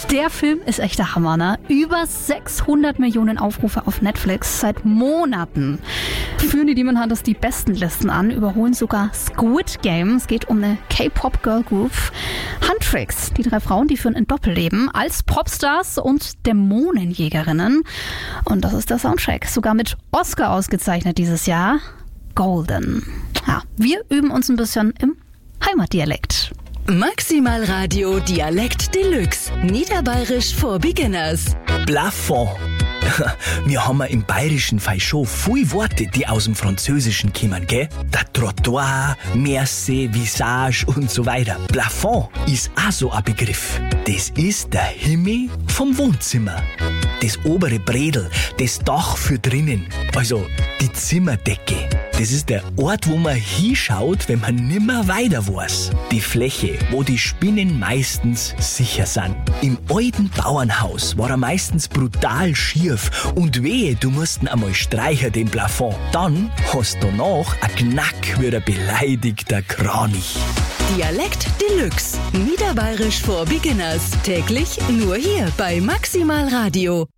Der Film ist echt der Hammer, ne? Über 600 Millionen Aufrufe auf Netflix. Seit Monaten führen die Demon Hunters die besten Listen an, überholen sogar Squid Game. Es geht um eine K-Pop-Girl-Group. Huntrix, die 3 Frauen, die führen ein Doppelleben als Popstars und Dämonenjägerinnen. Und das ist der Soundtrack. Sogar mit Oscar ausgezeichnet dieses Jahr. Golden. Ja, wir üben uns ein bisschen im Heimatdialekt. Maximal Radio Dialekt Deluxe. Niederbayerisch for Beginners. Plafond. Wir haben im Bayerischen Fall schon viele Worte, die aus dem Französischen kommen, gell? Der Trottoir, Merci, Visage und so weiter. Plafond ist auch so ein Begriff. Das ist der Himmel vom Wohnzimmer. Das obere Bredel, das Dach für drinnen, also die Zimmerdecke. Das ist der Ort, wo man hinschaut, wenn man nimmer weiter weiß. Die Fläche, wo die Spinnen meistens sicher sind. Im alten Bauernhaus war er meistens brutal schief und wehe, du musst ihn einmal streichen, den Plafond. Dann hast du danach ein Knack wie ein beleidigter Kranich. Dialekt Deluxe. Niederbayerisch for Beginners. Täglich nur hier bei Maximal Radio.